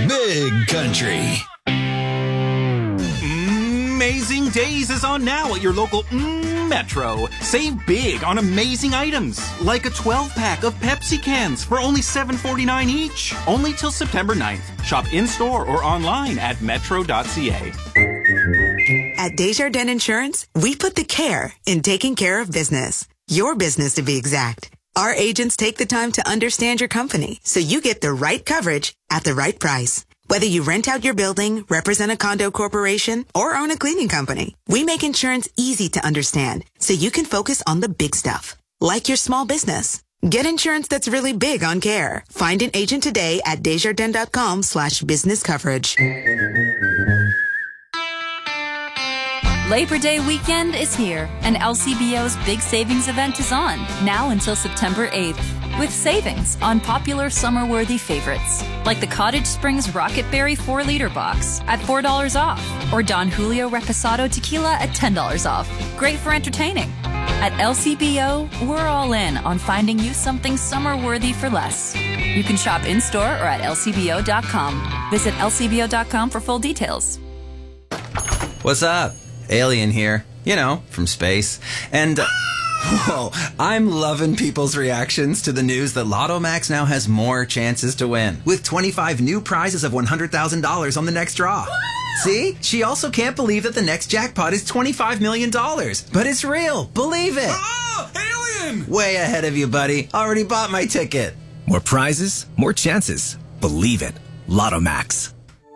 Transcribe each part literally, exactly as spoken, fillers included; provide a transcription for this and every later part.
Big Country. Amazing Days is on now at your local mm, Metro. Save big on amazing items, like a twelve-pack of Pepsi cans for only seven forty-nine each. Only till September ninth. Shop in-store or online at metro dot c a. At Desjardins Insurance, we put the care in taking care of business. Your business, to be exact. Our agents take the time to understand your company so you get the right coverage at the right price. Whether you rent out your building, represent a condo corporation, or own a cleaning company, we make insurance easy to understand so you can focus on the big stuff, like your small business. Get insurance that's really big on care. Find an agent today at desjardins.com slash business coverage. Labor Day weekend is here, and L C B O's big savings event is on, now until September eighth. With savings on popular summer-worthy favorites, like the Cottage Springs Rocket Berry four liter box at four dollars off, or Don Julio Reposado Tequila at ten dollars off. Great for entertaining. At L C B O, we're all in on finding you something summer-worthy for less. You can shop in-store or at L C B O dot com. Visit L C B O dot com for full details. What's up? Alien here. You know, from space. And... Uh, Whoa, I'm loving people's reactions to the news that Lotto Max now has more chances to win, with twenty-five new prizes of one hundred thousand dollars on the next draw. See? She also can't believe that the next jackpot is twenty-five million dollars. But it's real. Believe it. Oh, alien! Way ahead of you, buddy. Already bought my ticket. More prizes, more chances. Believe it. Lotto Max.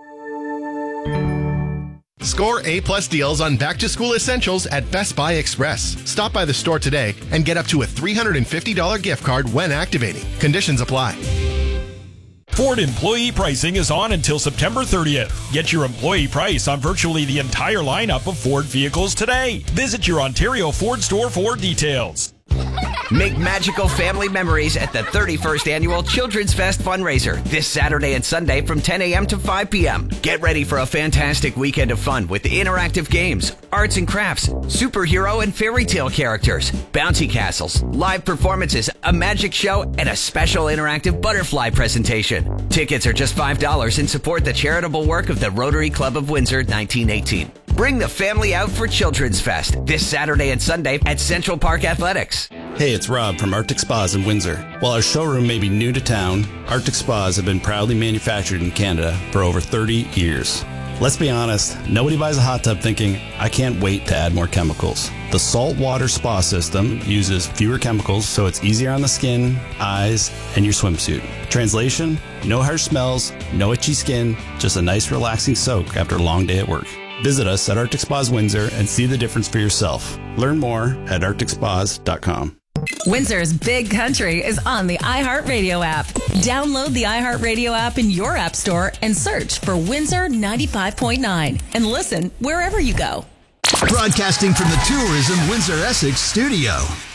Score A-plus deals on back-to-school essentials at Best Buy Express. Stop by the store today and get up to a three hundred fifty dollars gift card when activating. Conditions apply. Ford employee pricing is on until September thirtieth. Get your employee price on virtually the entire lineup of Ford vehicles today. Visit your Ontario Ford store for details. Make magical family memories at the thirty-first Annual Children's Fest fundraiser this Saturday and Sunday from ten a.m. to five p.m. Get ready for a fantastic weekend of fun with interactive games, arts and crafts, superhero and fairy tale characters, bouncy castles, live performances, a magic show, and a special interactive butterfly presentation. Tickets are just five dollars and support the charitable work of the Rotary Club of Windsor nineteen eighteen. Bring the family out for Children's Fest this Saturday and Sunday at Central Park Athletics. Hey, it's Rob from Arctic Spas in Windsor. While our showroom may be new to town, Arctic Spas have been proudly manufactured in Canada for over thirty years. Let's be honest, nobody buys a hot tub thinking, I can't wait to add more chemicals. The saltwater spa system uses fewer chemicals so it's easier on the skin, eyes, and your swimsuit. Translation, no harsh smells, no itchy skin, just a nice relaxing soak after a long day at work. Visit us at Arctic Spas Windsor and see the difference for yourself. Learn more at arctic spas dot com. Windsor's Big Country is on the iHeartRadio app. Download the iHeartRadio app in your app store and search for Windsor ninety-five point nine and listen wherever you go. Broadcasting from the Tourism Windsor Essex studio.